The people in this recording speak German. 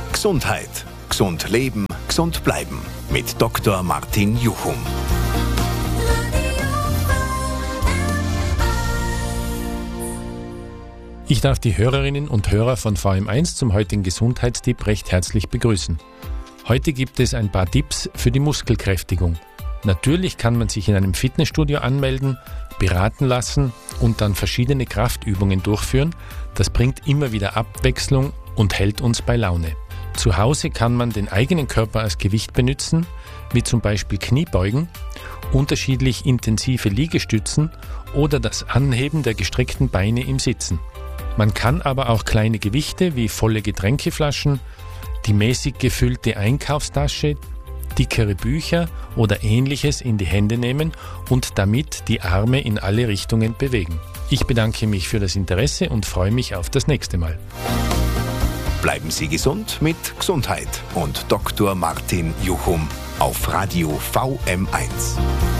Gesundheit. Gesund leben, gesund bleiben. Mit Dr. Martin Juchum. Ich darf die Hörerinnen und Hörer von VM1 zum heutigen Gesundheitstipp recht herzlich begrüßen. Heute gibt es ein paar Tipps für die Muskelkräftigung. Natürlich kann man sich in einem Fitnessstudio anmelden, beraten lassen und dann verschiedene Kraftübungen durchführen. Das bringt immer wieder Abwechslung und hält uns bei Laune. Zu Hause kann man den eigenen Körper als Gewicht benutzen, wie zum Beispiel Kniebeugen, unterschiedlich intensive Liegestützen oder das Anheben der gestreckten Beine im Sitzen. Man kann aber auch kleine Gewichte wie volle Getränkeflaschen, die mäßig gefüllte Einkaufstasche, dickere Bücher oder Ähnliches in die Hände nehmen und damit die Arme in alle Richtungen bewegen. Ich bedanke mich für das Interesse und freue mich auf das nächste Mal. Bleiben Sie gesund mit Gesundheit und Dr. Martin Juchum auf Radio VM1.